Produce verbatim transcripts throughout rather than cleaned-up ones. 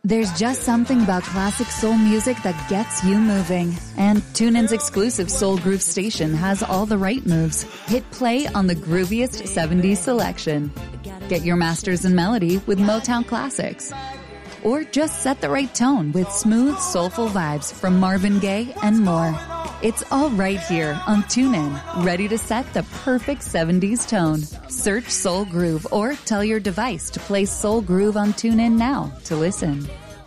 There's just something about classic soul music that gets you moving. And TuneIn's exclusive Soul Groove station has all the right moves. Hit play on the grooviest seventies selection. Get your masters in melody with Motown classics. Or just set the right tone with smooth, soulful vibes from Marvin Gaye and more. It's all right here on TuneIn, ready to set the perfect seventies tone. Search Soul Groove or tell your device to play Soul Groove on TuneIn now to listen.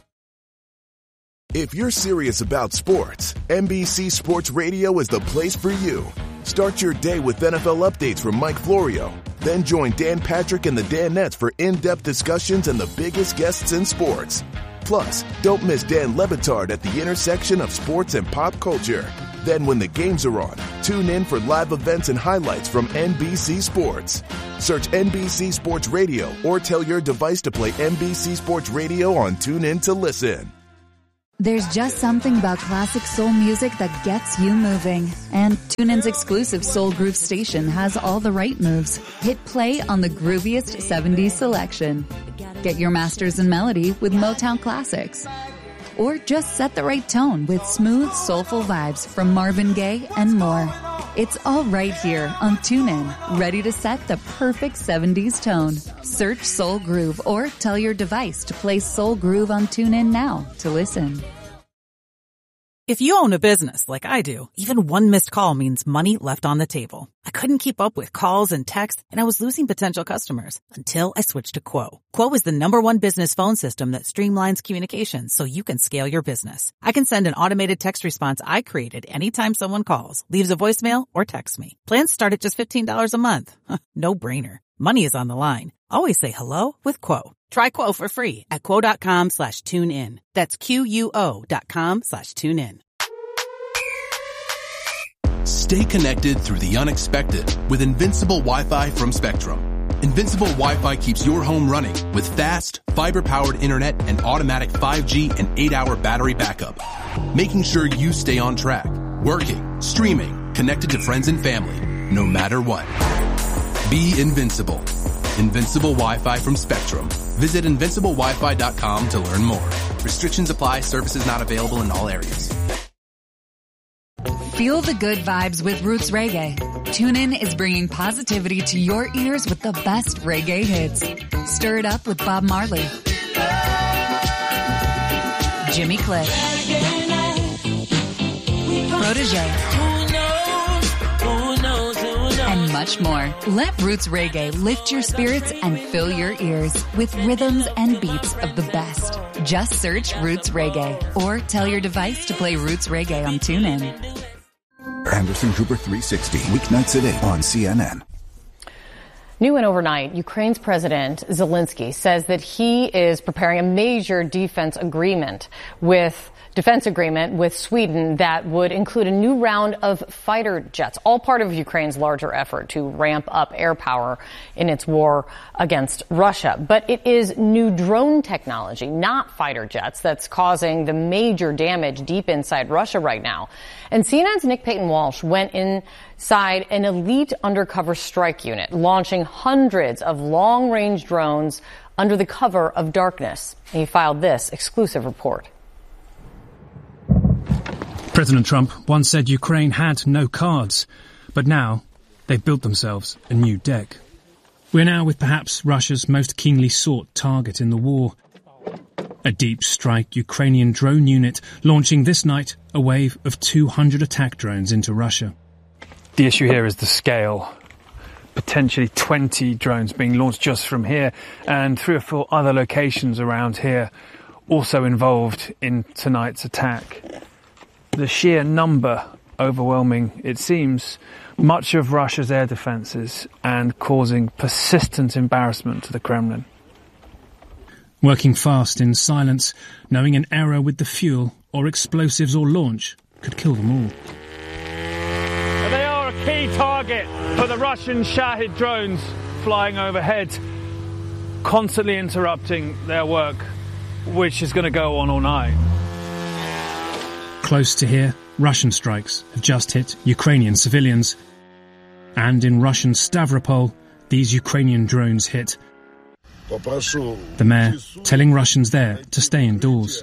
If you're serious about sports, N B C Sports Radio is the place for you. Start your day with N F L updates from Mike Florio. Then join Dan Patrick and the Danettes for in-depth discussions and the biggest guests in sports. Plus, don't miss Dan Lebitard at the intersection of sports and pop culture. Then when the games are on, tune in for live events and highlights from N B C Sports. Search N B C Sports Radio or tell your device to play N B C Sports Radio on TuneIn to listen. There's just something about classic soul music that gets you moving. And TuneIn's exclusive Soul Groove station has all the right moves. Hit play on the grooviest seventies selection. Get your masters in melody with Motown classics. Or just set the right tone with smooth, soulful vibes from Marvin Gaye and more. It's all right here on TuneIn, ready to set the perfect seventies tone. Search Soul Groove or tell your device to play Soul Groove on TuneIn now to listen. If you own a business like I do, even one missed call means money left on the table. I couldn't keep up with calls and texts, and I was losing potential customers until I switched to Quo. Quo is the number one business phone system that streamlines communications so you can scale your business. I can send an automated text response I created anytime someone calls, leaves a voicemail, or texts me. Plans start at just fifteen dollars a month. No brainer. Money is on the line. Always say hello with Quo. Try Quo for free at quo.com slash tune in. That's Q-U-O dot com slash tune in. Stay connected through the unexpected with Invincible Wi-Fi from Spectrum. Invincible Wi-Fi keeps your home running with fast, fiber-powered internet and automatic five G and eight hour battery backup, making sure you stay on track, working, streaming, connected to friends and family, no matter what. Be invincible. Invincible Wi-Fi from Spectrum. Visit invincible wi fi dot com to learn more. Restrictions apply. Services not available in all areas. Feel the good vibes with Roots Reggae. TuneIn is bringing positivity to your ears with the best reggae hits. Stir it up with Bob Marley, Jimmy Cliff, Protege, and much more. Let Roots Reggae lift your spirits and fill your ears with rhythms and beats of the best. Just search Roots Reggae or tell your device to play Roots Reggae on TuneIn. Anderson Cooper three sixty, weeknights at eight on C N N. New and overnight, Ukraine's President Zelensky says that he is preparing a major defense agreement with defense agreement with Sweden that would include a new round of fighter jets, all part of Ukraine's larger effort to ramp up air power in its war against Russia. But it is new drone technology, not fighter jets, that's causing the major damage deep inside Russia right now. And C N N's Nick Payton-Walsh went inside an elite undercover strike unit, launching hundreds of long-range drones under the cover of darkness. And he filed this exclusive report. President Trump once said Ukraine had no cards, but now they've built themselves a new deck. We're now with perhaps Russia's most keenly sought target in the war. A deep strike Ukrainian drone unit launching this night a wave of two hundred attack drones into Russia. The issue here is the scale. Potentially twenty drones being launched just from here, and three or four other locations around here also involved in tonight's attack. The sheer number overwhelming, it seems, much of Russia's air defences and causing persistent embarrassment to the Kremlin. Working fast in silence, knowing an error with the fuel or explosives or launch could kill them all. They are a key target for the Russian Shahid drones flying overhead, constantly interrupting their work, which is going to go on all night. Close to here, Russian strikes have just hit Ukrainian civilians. And in Russian Stavropol, these Ukrainian drones hit The mayor telling Russians there to stay indoors.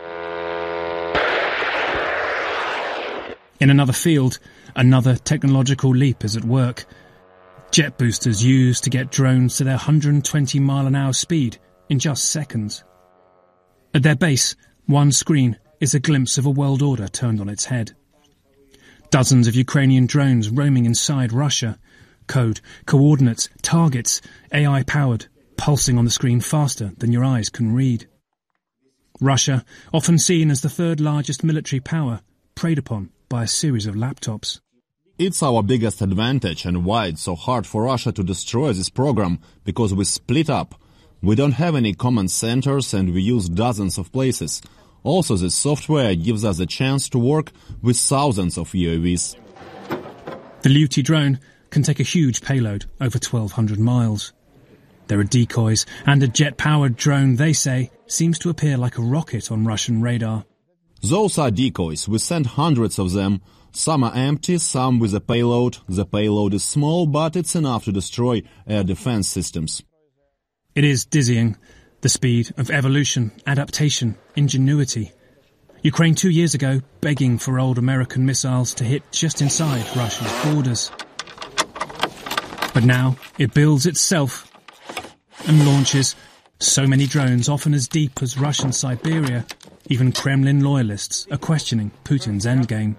In another field, another technological leap is at work. Jet boosters used to get drones to their one hundred twenty mile an hour speed in just seconds. At their base, one screen is a glimpse of a world order turned on its head. Dozens of Ukrainian drones roaming inside Russia. Code, coordinates, targets, A I-powered, pulsing on the screen faster than your eyes can read. Russia, often seen as the third largest military power, preyed upon by a series of laptops. It's our biggest advantage and why it's so hard for Russia to destroy this program, because we split up. We don't have any command centers and we use dozens of places. Also, this software gives us a chance to work with thousands of U A Vs. The Luti drone can take a huge payload over twelve hundred miles. There are decoys and a jet-powered drone, they say, seems to appear like a rocket on Russian radar. Those are decoys. We sent hundreds of them. Some are empty, some with a payload. The payload is small, but it's enough to destroy air defense systems. It is dizzying, the speed of evolution, adaptation, ingenuity. Ukraine two years ago begging for old American missiles to hit just inside Russia's borders. But now it builds itself and launches so many drones, often as deep as Russian Siberia. Even Kremlin loyalists are questioning Putin's endgame.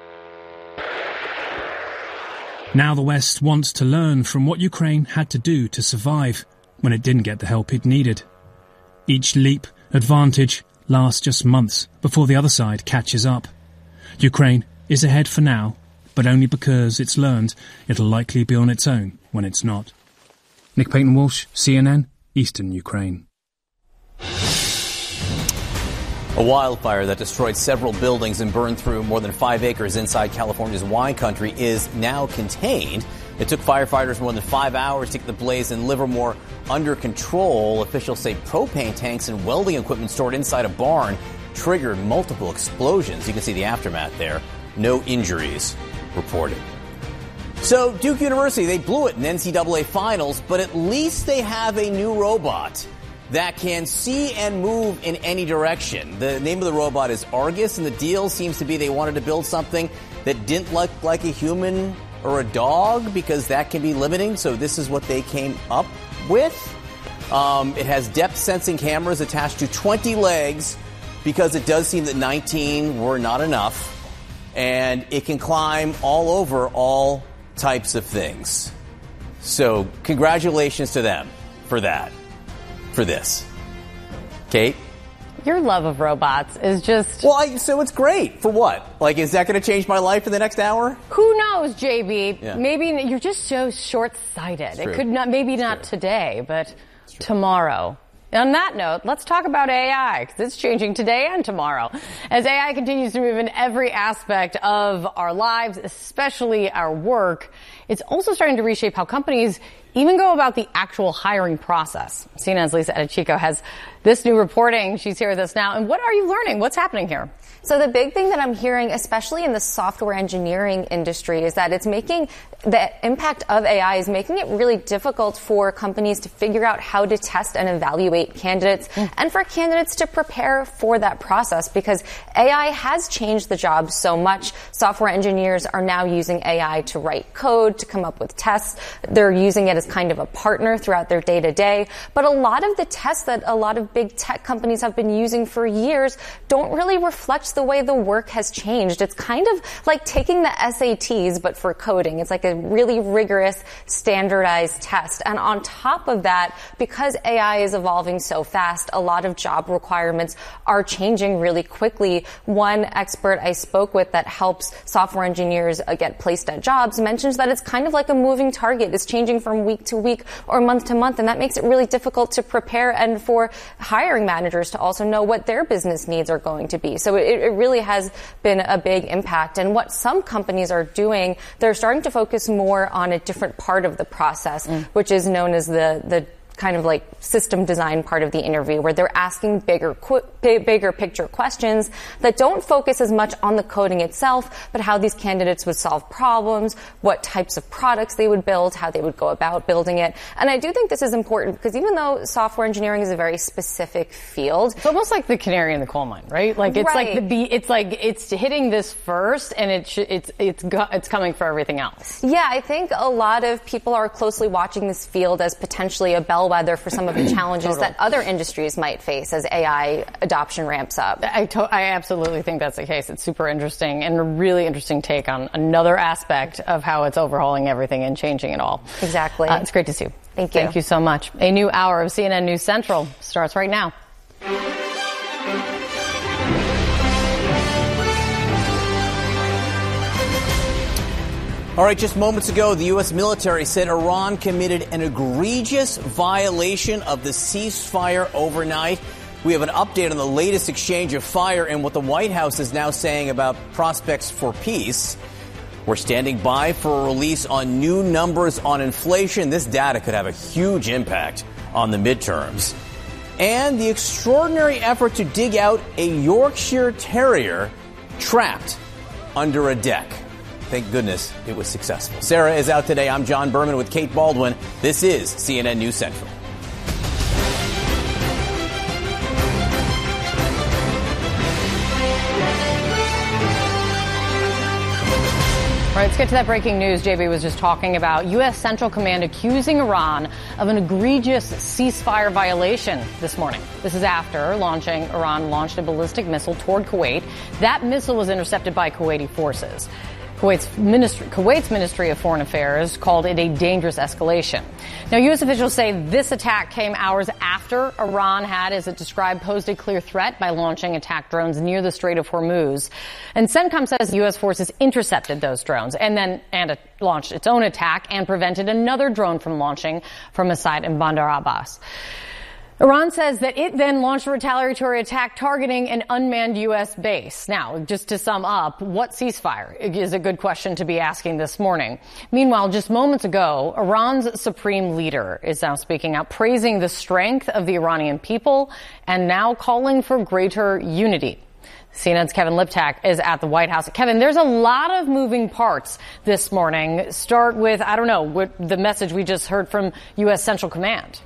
Now the West wants to learn from what Ukraine had to do to survive when it didn't get the help it needed. Each leap, advantage, lasts just months before the other side catches up. Ukraine is ahead for now, but only because it's learned it'll likely be on its own when it's not. Nick Payton-Walsh, C N N, Eastern Ukraine. A wildfire that destroyed several buildings and burned through more than five acres inside California's wine country is now contained. It took firefighters more than five hours to get the blaze in Livermore under control. Officials say propane tanks and welding equipment stored inside a barn triggered multiple explosions. You can see the aftermath there. No injuries reported. So Duke University, they blew it in N C double A finals, but at least they have a new robot that can see and move in any direction. The name of the robot is Argus, and the deal seems to be they wanted to build something that didn't look like a human or a dog, because that can be limiting. So this is what they came up with. Um, it has depth sensing cameras attached to twenty legs, because it does seem that nineteen were not enough. And it can climb all over all types of things. So congratulations to them for that. For this. Kate? Your love of robots is just... Well, I, so it's great. For what? Like, is that going to change my life in the next hour? Who knows, J B? Yeah. Maybe you're just so short-sighted. It could not, maybe it's not true. today, but tomorrow. On that note, let's talk about A I, because it's changing today and tomorrow. As A I continues to move in every aspect of our lives, especially our work, it's also starting to reshape how companies even go about the actual hiring process. C N N's Lisa Edichico has this new reporting. She's here with us now. And what are you learning? What's happening here? So the big thing that I'm hearing, especially in the software engineering industry, is that it's making the impact of A I is making it really difficult for companies to figure out how to test and evaluate candidates mm. and for candidates to prepare for that process, because A I has changed the job so much. Software engineers are now using A I to write code, to come up with tests. They're using it as kind of a partner throughout their day-to-day. But a lot of the tests that a lot of big tech companies have been using for years don't really reflect the way the work has changed. It's kind of like taking the S A Ts, but for coding. It's like a really rigorous, standardized test. And on top of that, because A I is evolving so fast, a lot of job requirements are changing really quickly. One expert I spoke with that helps software engineers get placed at jobs mentions that it's kind of like a moving target. It's changing from week to week or month to month, and that makes it really difficult to prepare and for hiring managers to also know what their business needs are going to be. So it, it really has been a big impact. And what some companies are doing, they're starting to focus more on a different part of the process, mm. which is known as the, the kind of like system design part of the interview where they're asking bigger, qu- bigger picture questions that don't focus as much on the coding itself, but how these candidates would solve problems, what types of products they would build, how they would go about building it. And I do think this is important because even though software engineering is a very specific field, it's almost like the canary in the coal mine, right? Like it's right. like the bee, it's like it's hitting this first, and it sh- it's it's go- it's coming for everything else. Yeah, I think a lot of people are closely watching this field as potentially a bellwether for some of the challenges totally. that other industries might face as A I adoption ramps up. I to- I absolutely think that's the case. It's super interesting and a really interesting take on another aspect of how it's overhauling everything and changing it all. Exactly. Uh, it's great to see you. Thank you. Thank you so much. A new hour of C N N News Central starts right now. All right, just moments ago, the U S military said Iran committed an egregious violation of the ceasefire overnight. We have an update on the latest exchange of fire and what the White House is now saying about prospects for peace. We're standing by for a release on new numbers on inflation. This data could have a huge impact on the midterms. And the extraordinary effort to dig out a Yorkshire Terrier trapped under a deck. Thank goodness it was successful. Sarah is out today. I'm John Berman with Kate Baldwin. This is C N N News Central. All right, let's get to that breaking news J B was just talking about. U S Central Command accusing Iran of an egregious ceasefire violation this morning. This is after launching, Iran launched a ballistic missile toward Kuwait. That missile was intercepted by Kuwaiti forces. Kuwait's ministry, Kuwait's Ministry of Foreign Affairs called it a dangerous escalation. Now, U S officials say this attack came hours after Iran had, as it described, posed a clear threat by launching attack drones near the Strait of Hormuz. And CENTCOM says U S forces intercepted those drones and then and it launched its own attack and prevented another drone from launching from a site in Bandar Abbas. Iran says that it then launched a retaliatory attack targeting an unmanned U S base. Now, just to sum up, what ceasefire is a good question to be asking this morning. Meanwhile, just moments ago, Iran's supreme leader is now speaking out, praising the strength of the Iranian people and now calling for greater unity. C N N's Kevin Liptak is at the White House. Kevin, there's a lot of moving parts this morning. Start with, I don't know, what the message we just heard from U S Central Command.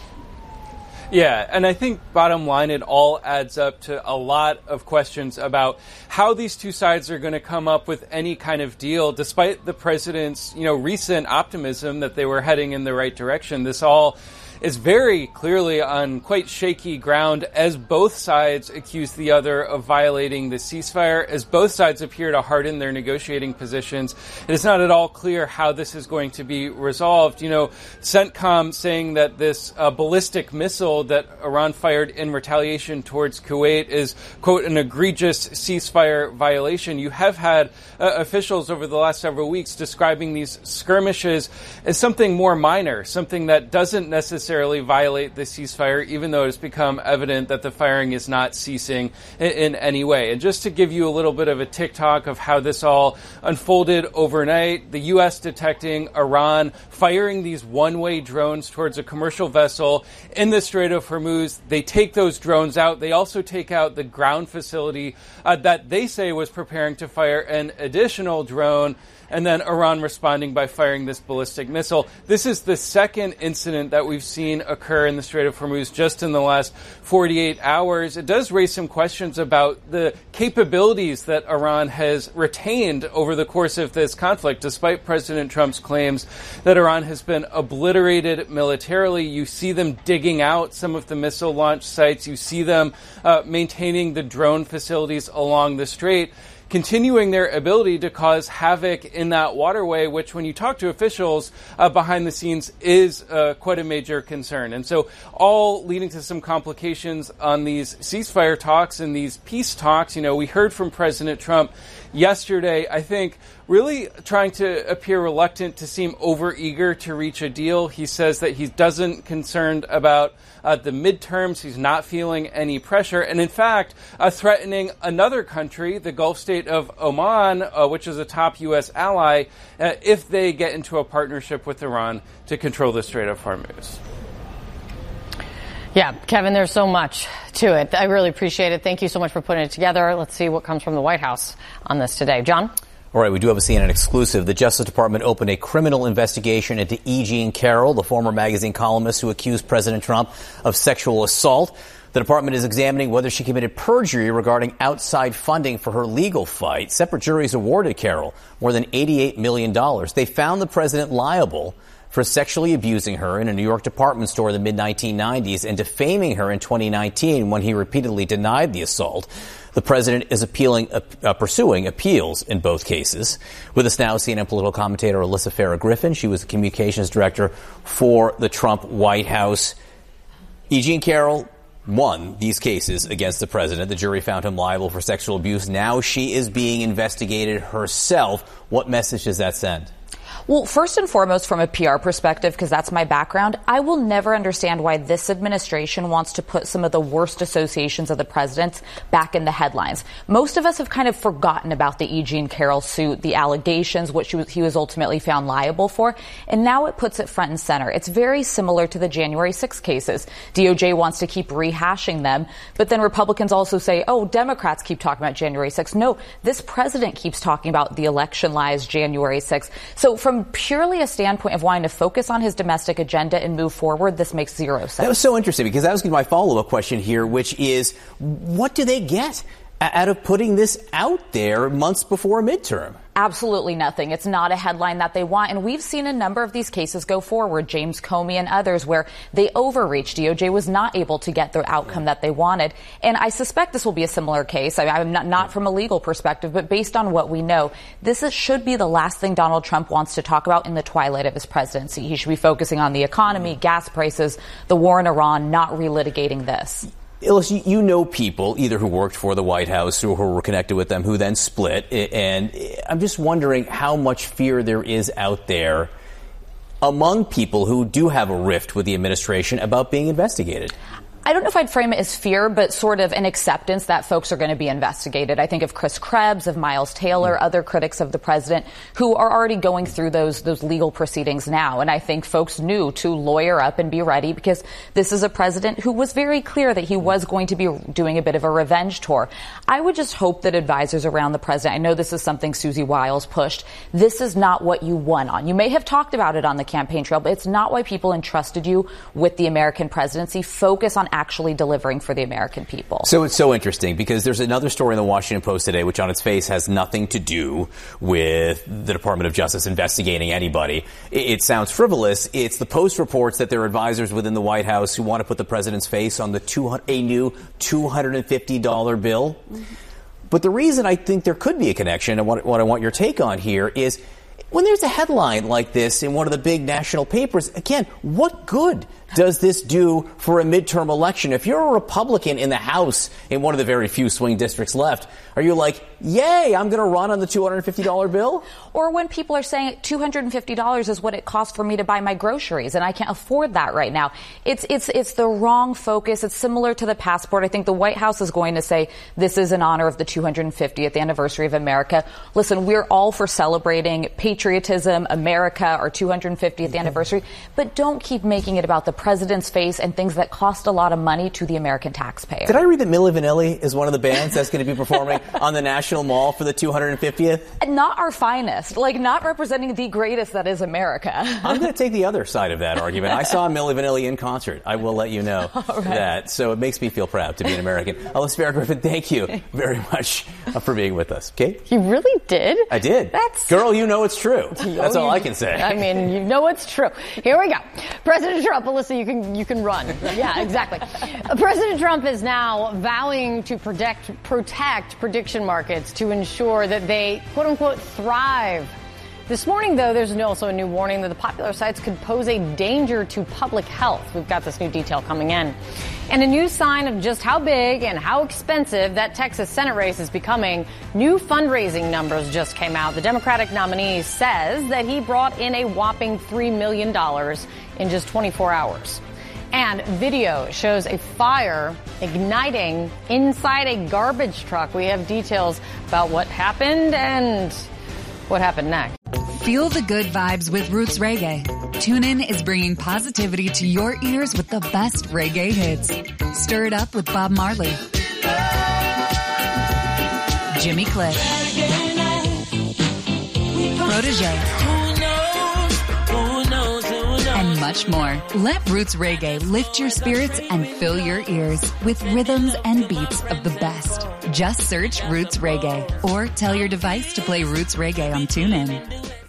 Yeah, and I think bottom line, it all adds up to a lot of questions about how these two sides are going to come up with any kind of deal, despite the president's, you know, recent optimism that they were heading in the right direction. This all is very clearly on quite shaky ground as both sides accuse the other of violating the ceasefire, as both sides appear to harden their negotiating positions. It is not at all clear how this is going to be resolved. You know, CENTCOM saying that this uh, ballistic missile that Iran fired in retaliation towards Kuwait is, quote, an egregious ceasefire violation. You have had uh, officials over the last several weeks describing these skirmishes as something more minor, something that doesn't necessarily violate the ceasefire, even though it's become evident that the firing is not ceasing in, in any way. And just to give you a little bit of a tick-tock of how this all unfolded overnight, the U S detecting Iran firing these one-way drones towards a commercial vessel in the Strait of Hormuz. They take those drones out. They also take out the ground facility uh, that they say was preparing to fire an additional drone. And then Iran responding by firing this ballistic missile. This is the second incident that we've seen occur in the Strait of Hormuz just in the last forty-eight hours. It does raise some questions about the capabilities that Iran has retained over the course of this conflict. Despite President Trump's claims that Iran has been obliterated militarily, you see them digging out some of the missile launch sites. You see them uh, maintaining the drone facilities along the strait, continuing their ability to cause havoc in that waterway, which when you talk to officials uh, behind the scenes is uh, quite a major concern. And so all leading to some complications on these ceasefire talks and these peace talks. You know, we heard from President Trump yesterday, I think, really trying to appear reluctant, to seem overeager to reach a deal. He says that he doesn't concerned about uh, the midterms. He's not feeling any pressure. And in fact, uh, threatening another country, the Gulf state of Oman, uh, which is a top U S ally, uh, if they get into a partnership with Iran to control the Strait of Hormuz. Yeah, Kevin, there's so much to it. I really appreciate it. Thank you so much for putting it together. Let's see what comes from the White House on this today. John? All right, we do have a C N N exclusive. The Justice Department opened a criminal investigation into E. Jean Carroll, the former magazine columnist who accused President Trump of sexual assault. The department is examining whether she committed perjury regarding outside funding for her legal fight. Separate juries awarded Carroll more than eighty-eight million dollars. They found the president liable for sexually abusing her in a New York department store in the mid nineteen nineties and defaming her in twenty nineteen when he repeatedly denied the assault. The president is appealing, uh, pursuing appeals in both cases. With us now, C N N political commentator Alyssa Farah Griffin. She was the communications director for the Trump White House. E. Jean Carroll won these cases against the president. The jury found him liable for sexual abuse. Now she is being investigated herself. What message does that send? Well, first and foremost, from a P R perspective, because that's my background, I will never understand why this administration wants to put some of the worst associations of the president back in the headlines. Most of us have kind of forgotten about the E. Jean Carroll suit, the allegations, which he was ultimately found liable for, and now it puts it front and center. It's very similar to the January sixth cases. D O J wants to keep rehashing them, but then Republicans also say, oh, Democrats keep talking about January sixth. No, this president keeps talking about the election lies, January sixth. So from purely a standpoint of wanting to focus on his domestic agenda and move forward, this makes zero sense. That was so interesting because that was my follow-up question here, which is, what do they get out of putting this out there months before a midterm? Absolutely nothing. It's not a headline that they want. And we've seen a number of these cases go forward, James Comey and others, where they overreached. D O J was not able to get the outcome that they wanted. And I suspect this will be a similar case. I, I'm not, not from a legal perspective, but based on what we know, this is, should be the last thing Donald Trump wants to talk about in the twilight of his presidency. He should be focusing on the economy, gas prices, the war in Iran, not relitigating this. Ilis, you know people either who worked for the White House or who were connected with them who then split. And I'm just wondering how much fear there is out there among people who do have a rift with the administration about being investigated. I don't know if I'd frame it as fear, but sort of an acceptance that folks are going to be investigated. I think of Chris Krebs, of Miles Taylor, mm. other critics of the president who are already going through those those legal proceedings now. And I think folks knew to lawyer up and be ready because this is a president who was very clear that he was going to be doing a bit of a revenge tour. I would just hope that advisors around the president, I know this is something Susie Wiles pushed, this is not what you won on. You may have talked about it on the campaign trail, but it's not why people entrusted you with the American presidency. Focus on actually delivering for the American people. So it's so interesting because there's another story in the Washington Post today which on its face has nothing to do with the Department of Justice investigating anybody. It sounds frivolous. It's the Post reports that there are advisors within the White House who want to put the president's face on the two, a new two hundred fifty dollars bill. Mm-hmm. But the reason I think there could be a connection and what, what I want your take on here is when there's a headline like this in one of the big national papers, again, what good does this do for a midterm election? If you're a Republican in the House in one of the very few swing districts left, are you like, yay, I'm going to run on the two hundred fifty dollars bill? Or when people are saying two hundred fifty dollars is what it costs for me to buy my groceries and I can't afford that right now. It's, it's, it's the wrong focus. It's similar to the passport. I think the White House is going to say this is in honor of the two hundred fiftieth anniversary of America. Listen, we're all for celebrating patriotism, America, our two hundred fiftieth anniversary, but don't keep making it about the president's face and things that cost a lot of money to the American taxpayer. Did I read that Milli Vanilli is one of the bands that's going to be performing on the National Mall for the two hundred fiftieth? Not our finest, like not representing the greatest that is America. I'm going to take the other side of that argument. I saw Milli Vanilli in concert. I will let you know right. that. So it makes me feel proud to be an American. Alyssa Farah Griffin, thank you very much for being with us. Okay? You really did? I did. That's Girl, you know it's true. That's all I can say. I mean, you know it's true. Here we go. President Trump, Alyssa, you can you can run. Yeah, exactly. President Trump is now vowing to protect protect prediction markets to ensure that they quote unquote thrive. This morning, though, there's also a new warning that the popular sites could pose a danger to public health. We've got this new detail coming in. And a new sign of just how big and how expensive that Texas Senate race is becoming. New fundraising numbers just came out. The Democratic nominee says that he brought in a whopping three million dollars in just twenty-four hours. And video shows a fire igniting inside a garbage truck. We have details about what happened and what happened next. Feel the good vibes with Roots Reggae. TuneIn is bringing positivity to your ears with the best reggae hits. Stir it up with Bob Marley, Jimmy Cliff, Protégé, and much more. Let Roots Reggae lift your spirits and fill your ears with rhythms and beats of the best. Just search Roots Reggae or tell your device to play Roots Reggae on TuneIn.